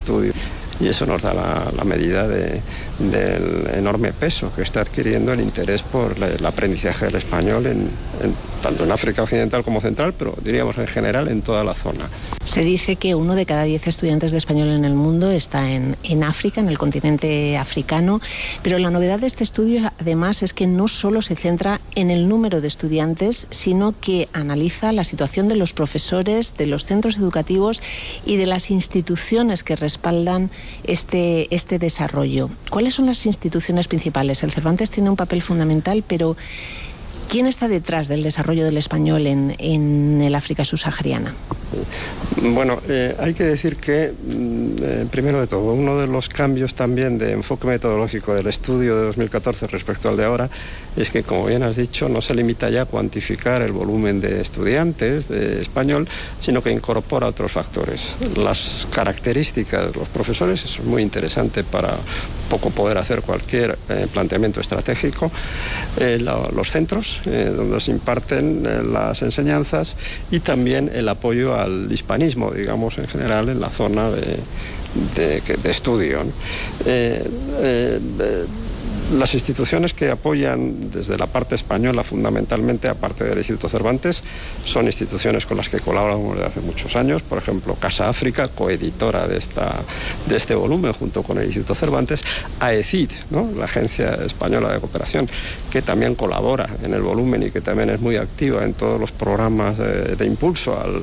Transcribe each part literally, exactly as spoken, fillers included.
estudio. Y eso nos da la, la medida de, del enorme peso que está adquiriendo el interés por la, el aprendizaje del español, en, en, tanto en África Occidental como Central, pero diríamos en general en toda la zona. Se dice que uno de cada diez estudiantes de español en el mundo está en, en África, en el continente africano, pero la novedad de este estudio además es que no solo se centra en el número de estudiantes, sino que analiza la situación de los profesores, de los centros educativos y de las instituciones que respaldan Este, este desarrollo. ¿Cuáles son las instituciones principales? El Cervantes tiene un papel fundamental, pero ¿quién está detrás del desarrollo del español en, en el África subsahariana? Bueno, eh, hay que decir que, eh, primero de todo, uno de los cambios también de enfoque metodológico del estudio de dos mil catorce respecto al de ahora es que, como bien has dicho, no se limita ya a cuantificar el volumen de estudiantes de español, sino que incorpora otros factores. Las características de los profesores, eso es muy interesante para poco poder hacer cualquier eh, planteamiento estratégico, eh, la, los centros eh, donde se imparten eh, las enseñanzas y también el apoyo al hispanismo, digamos, en general en la zona de, de, de estudio. Eh, eh, eh, Las instituciones que apoyan desde la parte española fundamentalmente, aparte del Instituto Cervantes, son instituciones con las que colaboramos desde hace muchos años. Por ejemplo, Casa África, coeditora de, esta, de este volumen junto con el Instituto Cervantes. AECID, ¿no?, la Agencia Española de Cooperación, que también colabora en el volumen y que también es muy activa en todos los programas de, de impulso al,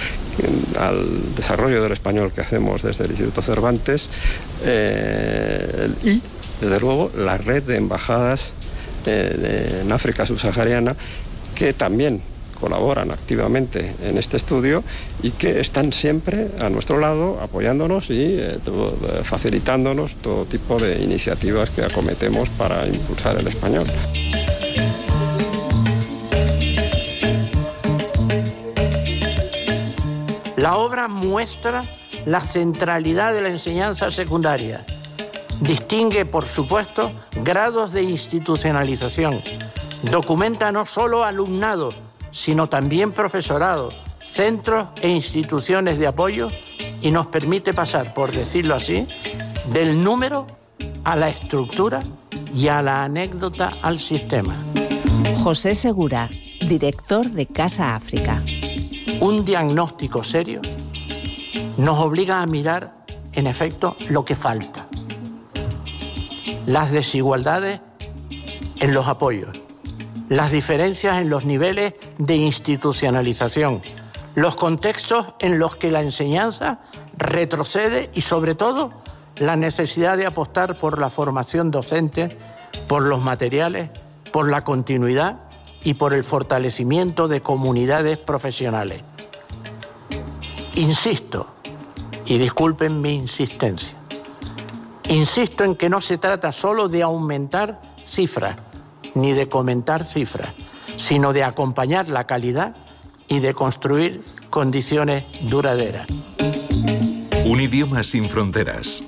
al desarrollo del español que hacemos desde el Instituto Cervantes. Eh, y desde luego, la red de embajadas eh, de, en África subsahariana, que también colaboran activamente en este estudio y que están siempre a nuestro lado apoyándonos y eh, todo, eh, facilitándonos todo tipo de iniciativas que acometemos para impulsar el español. La obra muestra la centralidad de la enseñanza secundaria. Distingue, por supuesto, grados de institucionalización. Documenta no solo alumnado, sino también profesorado, centros e instituciones de apoyo y nos permite pasar, por decirlo así, del número a la estructura y a la anécdota al sistema. José Segura, director de Casa África. Un diagnóstico serio nos obliga a mirar, en efecto, lo que falta. Las desigualdades en los apoyos, las diferencias en los niveles de institucionalización, los contextos en los que la enseñanza retrocede y, sobre todo, la necesidad de apostar por la formación docente, por los materiales, por la continuidad y por el fortalecimiento de comunidades profesionales. Insisto, y disculpen mi insistencia, Insisto en que no se trata solo de aumentar cifras, ni de comentar cifras, sino de acompañar la calidad y de construir condiciones duraderas. Un idioma sin fronteras.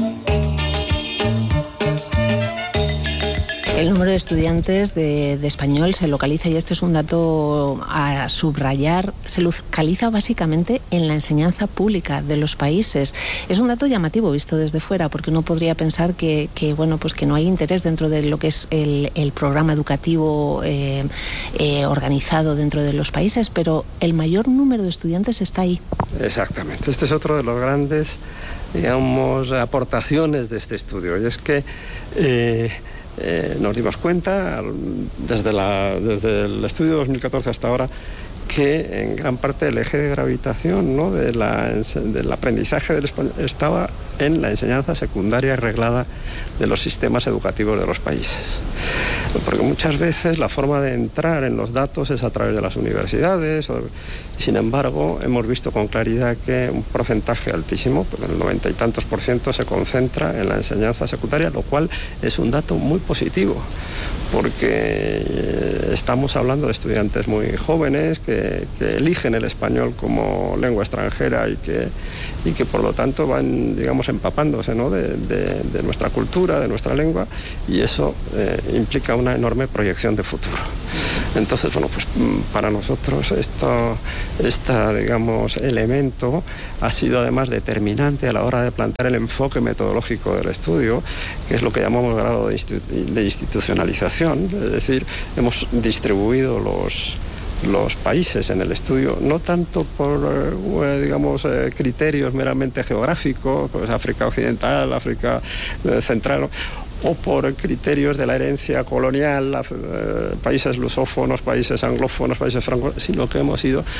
El número de estudiantes de, de español se localiza, y este es un dato a subrayar, se localiza básicamente en la enseñanza pública de los países. Es un dato llamativo visto desde fuera, porque uno podría pensar que, que, bueno, pues que no hay interés dentro de lo que es el, el programa educativo eh, eh, organizado dentro de los países, pero el mayor número de estudiantes está ahí. Exactamente. Este es otro de los grandes, digamos, aportaciones de este estudio, y es que eh, Eh, nos dimos cuenta desde, la, desde el estudio de dos mil catorce hasta ahora que en gran parte el eje de gravitación, ¿no?, de la, del aprendizaje del español estaba en la enseñanza secundaria reglada de los sistemas educativos de los países. Porque muchas veces la forma de entrar en los datos es a través de las universidades, o, sin embargo hemos visto con claridad que un porcentaje altísimo, pues el noventa y tantos por ciento, se concentra en la enseñanza secundaria, lo cual es un dato muy positivo, porque estamos hablando de estudiantes muy jóvenes que, que eligen el español como lengua extranjera y que, y que por lo tanto van, digamos, empapándose, ¿no?, de, de, de nuestra cultura, de nuestra lengua, y eso eh, implica una enorme proyección de futuro. Entonces, bueno, pues para nosotros esto, esta, digamos, elemento ha sido además determinante a la hora de plantear el enfoque metodológico del estudio, que es lo que llamamos grado de, institu- de institucionalización, es decir, hemos distribuido los los países en el estudio, no tanto por, eh, digamos, eh, criterios meramente geográficos, pues África Occidental, África eh, Central, o por criterios de la herencia colonial, eh, países lusófonos, países anglófonos, países francófonos, sino que hemos ido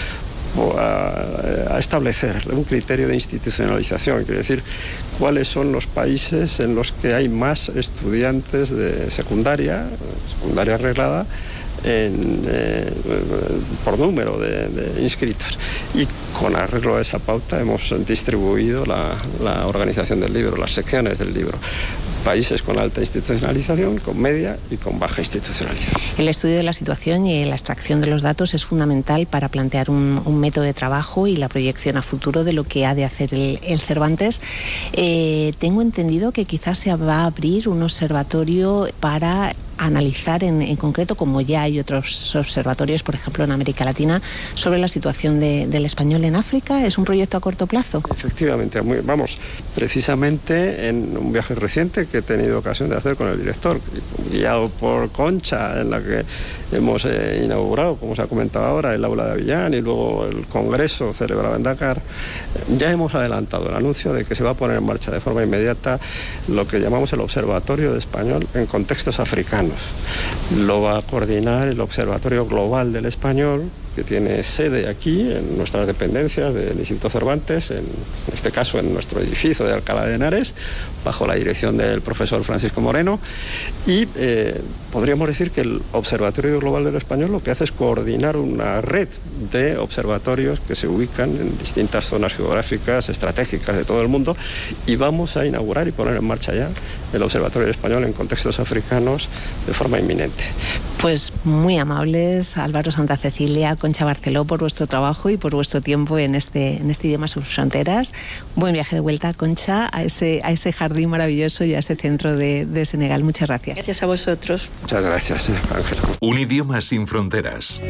a, a establecer un criterio de institucionalización, quiere decir, cuáles son los países en los que hay más estudiantes de secundaria, secundaria arreglada, En, eh, por número de, de inscritos, y con arreglo a esa pauta hemos distribuido la, la organización del libro, las secciones del libro. Países con alta institucionalización, con media y con baja institucionalización. El estudio de la situación y la extracción de los datos es fundamental para plantear un, un método de trabajo y la proyección a futuro de lo que ha de hacer el, el Cervantes. Eh, tengo entendido que quizás se va a abrir un observatorio para analizar en, en concreto, como ya hay otros observatorios, por ejemplo en América Latina, sobre la situación de, del español en África. ¿Es un proyecto a corto plazo? Efectivamente, muy, vamos, precisamente en un viaje reciente que he tenido ocasión de hacer con el director, guiado por Concha, en la que hemos eh, inaugurado, como se ha comentado ahora, el aula de Avillán y luego el congreso celebrado en Dakar, ya hemos adelantado el anuncio de que se va a poner en marcha de forma inmediata lo que llamamos el Observatorio de Español en contextos africanos. Lo va a coordinar el Observatorio Global del Español, que tiene sede aquí en nuestras dependencias del Instituto Cervantes, en este caso en nuestro edificio de Alcalá de Henares, bajo la dirección del profesor Francisco Moreno, y eh, podríamos decir que el Observatorio Global del Español lo que hace es coordinar una red de observatorios que se ubican en distintas zonas geográficas estratégicas de todo el mundo, y vamos a inaugurar y poner en marcha ya el Observatorio Español en contextos africanos de forma inminente. Pues muy amables, Álvaro Santa Cecilia, Concha Barceló, por vuestro trabajo y por vuestro tiempo en este, en este Idioma Sin Fronteras. Buen viaje de vuelta, Concha, a ese, a ese jardín maravilloso y a ese centro de, de Senegal. Muchas gracias. Gracias a vosotros. Muchas gracias, Ángela. Un Idioma Sin Fronteras.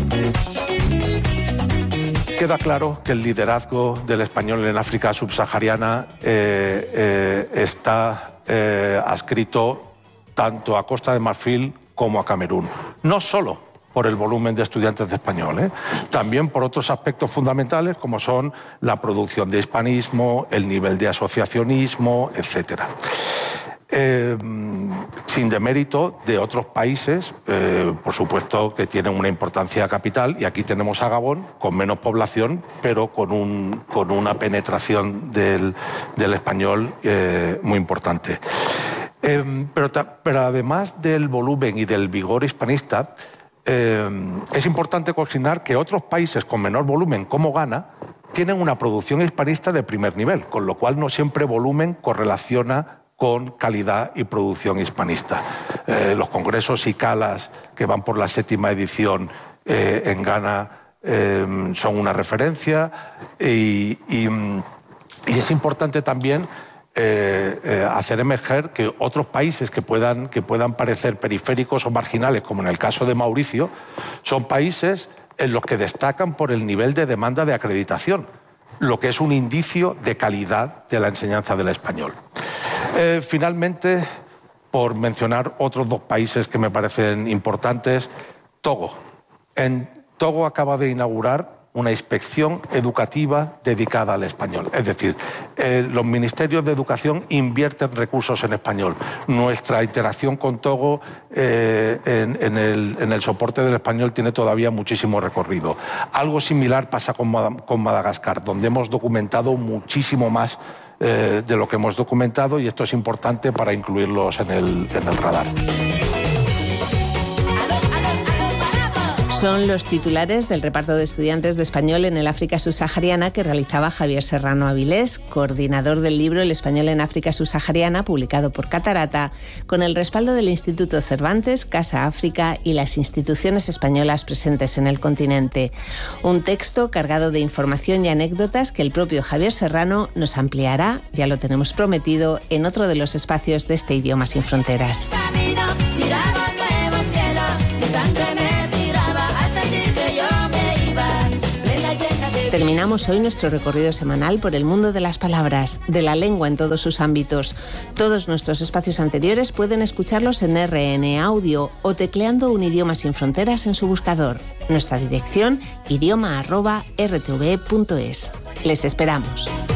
Queda claro que el liderazgo del español en África subsahariana eh, eh, está eh, adscrito tanto a Costa de Marfil como a Camerún. No solo por el volumen de estudiantes de español, ¿eh? también por otros aspectos fundamentales como son la producción de hispanismo, el nivel de asociacionismo, etcétera. Eh, sin demérito de otros países, eh, por supuesto que tienen una importancia capital, y aquí tenemos a Gabón con menos población, pero con, un, con una penetración del, del español eh, muy importante. Eh, pero, pero además del volumen y del vigor hispanista, eh, es importante consignar que otros países con menor volumen, como Ghana, tienen una producción hispanista de primer nivel, con lo cual no siempre volumen correlaciona con calidad y producción hispanista. Eh, los congresos y calas que van por la séptima edición eh, en Ghana eh, son una referencia, y, y, y es importante también Eh, eh, hacer emerger que otros países que puedan, que puedan parecer periféricos o marginales, como en el caso de Mauricio, son países en los que destacan por el nivel de demanda de acreditación, lo que es un indicio de calidad de la enseñanza del español. Eh, finalmente, por mencionar otros dos países que me parecen importantes, Togo. En Togo acaba de inaugurar una inspección educativa dedicada al español. Es decir, eh, los ministerios de educación invierten recursos en español. Nuestra interacción con Togo eh, en, en, el, en el soporte del español tiene todavía muchísimo recorrido. Algo similar pasa con, con Madagascar, donde hemos documentado muchísimo más eh, de lo que hemos documentado, y esto es importante para incluirlos en el, en el radar. Son los titulares del reparto de estudiantes de español en el África subsahariana que realizaba Javier Serrano Avilés, coordinador del libro El español en África subsahariana, publicado por Catarata, con el respaldo del Instituto Cervantes, Casa África y las instituciones españolas presentes en el continente. Un texto cargado de información y anécdotas que el propio Javier Serrano nos ampliará, ya lo tenemos prometido, en otro de los espacios de este Idioma Sin Fronteras. Camino, miraba al nuevo cielo, mi sangre me tiraba. Terminamos hoy nuestro recorrido semanal por el mundo de las palabras, de la lengua en todos sus ámbitos. Todos nuestros espacios anteriores pueden escucharlos en R N Audio o tecleando Un Idioma Sin Fronteras en su buscador. Nuestra dirección, idioma arroba r t v punto es. Les esperamos.